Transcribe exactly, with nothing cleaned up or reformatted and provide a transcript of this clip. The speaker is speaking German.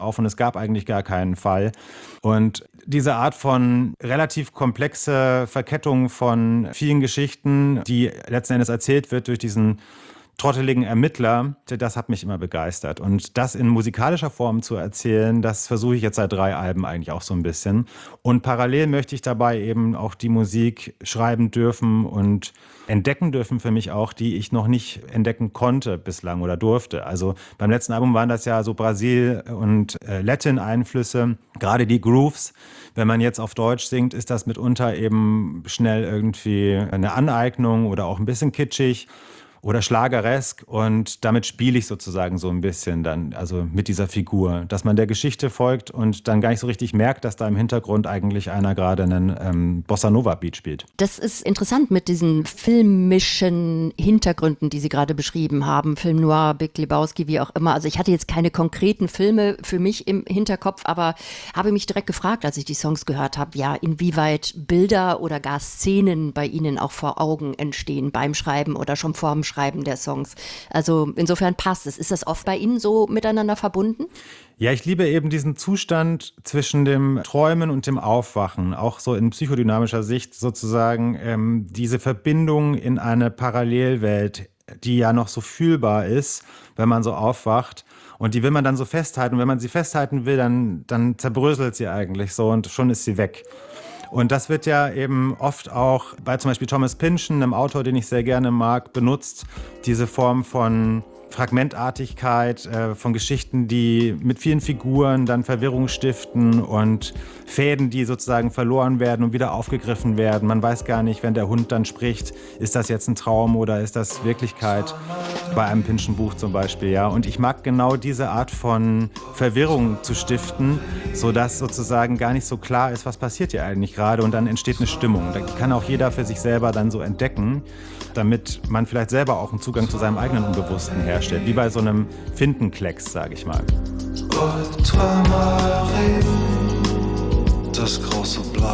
auf und es gab eigentlich gar keinen Fall. Und diese Art von relativ komplexe Verkettung von vielen Geschichten, die letzten Endes erzählt wird durch diesen trotteligen Ermittler, das hat mich immer begeistert. Und das in musikalischer Form zu erzählen, das versuche ich jetzt seit drei Alben eigentlich auch so ein bisschen. Und parallel möchte ich dabei eben auch die Musik schreiben dürfen und entdecken dürfen für mich auch, die ich noch nicht entdecken konnte bislang oder durfte. Also beim letzten Album waren das ja so Brasil- und äh, Latin-Einflüsse, gerade die Grooves. Wenn man jetzt auf Deutsch singt, ist das mitunter eben schnell irgendwie eine Aneignung oder auch ein bisschen kitschig oder schlageresk, und damit spiele ich sozusagen so ein bisschen dann, also mit dieser Figur, dass man der Geschichte folgt und dann gar nicht so richtig merkt, dass da im Hintergrund eigentlich einer gerade einen ähm, Bossa-Nova-Beat spielt. Das ist interessant mit diesen filmischen Hintergründen, die Sie gerade beschrieben haben, Film Noir, Big Lebowski, wie auch immer. Also ich hatte jetzt keine konkreten Filme für mich im Hinterkopf, aber habe mich direkt gefragt, als ich die Songs gehört habe, ja, inwieweit Bilder oder gar Szenen bei Ihnen auch vor Augen entstehen beim Schreiben oder schon vor dem Schreiben der Songs. Also insofern passt es. Ist das oft bei Ihnen so miteinander verbunden? Ja, ich liebe eben diesen Zustand zwischen dem Träumen und dem Aufwachen, auch so in psychodynamischer Sicht sozusagen, ähm, diese Verbindung in eine Parallelwelt, die ja noch so fühlbar ist, wenn man so aufwacht. Und die will man dann so festhalten. Und wenn man sie festhalten will, dann, dann zerbröselt sie eigentlich so und schon ist sie weg. Und das wird ja eben oft auch bei zum Beispiel Thomas Pynchon, einem Autor, den ich sehr gerne mag, benutzt. Diese Form von Fragmentartigkeit, äh, von Geschichten, die mit vielen Figuren dann Verwirrung stiften und Fäden, die sozusagen verloren werden und wieder aufgegriffen werden. Man weiß gar nicht, wenn der Hund dann spricht, ist das jetzt ein Traum oder ist das Wirklichkeit? Bei einem Pynchon-Buch zum Beispiel, ja. Und ich mag genau diese Art von Verwirrung zu stiften, sodass sozusagen gar nicht so klar ist, was passiert hier eigentlich gerade, und dann entsteht eine Stimmung. Da kann auch jeder für sich selber dann so entdecken, damit man vielleicht selber auch einen Zugang zu seinem eigenen Unbewussten herstellt, wie bei so einem Fintenklecks, sage ich mal. Ultramarin, das große Blau.